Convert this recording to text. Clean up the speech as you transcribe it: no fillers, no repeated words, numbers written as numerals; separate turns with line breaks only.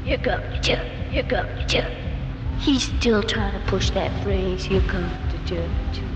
You got to church. You got to church. He's still trying to push that phrase, you come to church.